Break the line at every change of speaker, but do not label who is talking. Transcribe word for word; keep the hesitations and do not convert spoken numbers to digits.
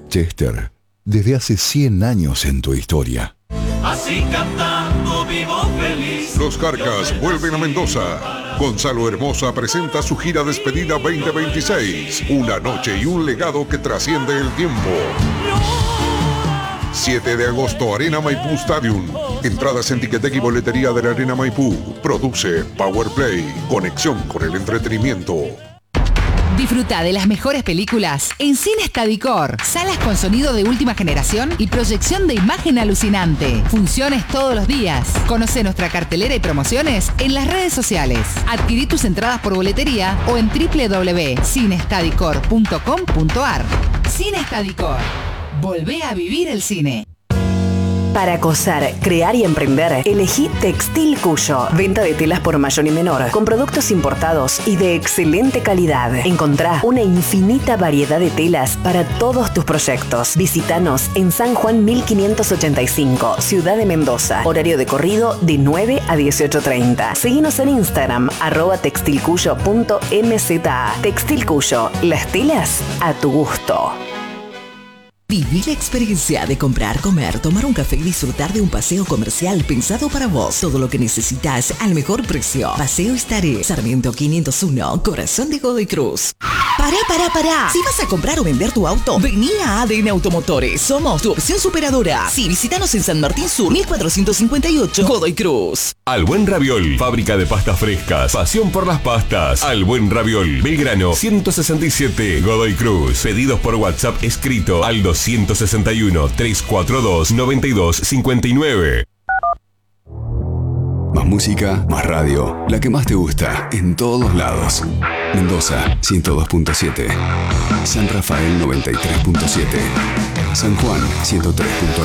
Chester, desde hace cien años en tu historia.
Así cantando vivo feliz.
Los Carcas vuelven a Mendoza. Gonzalo Hermosa presenta su gira despedida veinte veintiséis. Una noche y un legado que trasciende el tiempo. siete de agosto, Arena Maipú Stadium. Entradas en Ticketek y boletería de la Arena Maipú. Produce Powerplay. Conexión con el entretenimiento.
Disfruta de las mejores películas en Cine Estadicor. Salas con sonido de última generación y proyección de imagen alucinante. Funciones todos los días. Conoce nuestra cartelera y promociones en las redes sociales. Adquirí tus entradas por boletería o en doble u doble u doble u punto cinestadicor punto com punto ar. Cine Estadicor. Volvé a vivir el cine.
Para coser, crear y emprender, elegí Textil Cuyo. Venta de telas por mayor y menor, con productos importados y de excelente calidad. Encontrá una infinita variedad de telas para todos tus proyectos. Visítanos en San Juan mil quinientos ochenta y cinco, Ciudad de Mendoza. Horario de corrido de nueve a dieciocho treinta. Seguinos en Instagram, arroba textilcuyo punto mza. Textil Cuyo, las telas a tu gusto.
Viví la experiencia de comprar, comer, tomar un café y disfrutar de un paseo comercial pensado para vos. Todo lo que necesitas al mejor precio. Paseo Estaré, Sarmiento quinientos uno, Corazón de Godoy Cruz. Pará, pará, pará. Si vas a comprar o vender tu auto, vení a A D N Automotores. Somos tu opción superadora. Sí, visítanos en San Martín Sur, mil cuatrocientos cincuenta y ocho, Godoy Cruz.
Al Buen Raviol, fábrica de pastas frescas. Pasión por las pastas. Al Buen Raviol, Belgrano, ciento sesenta y siete, Godoy Cruz. Pedidos por WhatsApp escrito al ciento sesenta y uno, trescientos cuarenta y dos, noventa y dos cincuenta y nueve.
Más música, más radio. La que más te gusta, en todos lados. Mendoza, ciento dos punto siete. San Rafael, noventa y tres punto siete. San Juan, ciento tres punto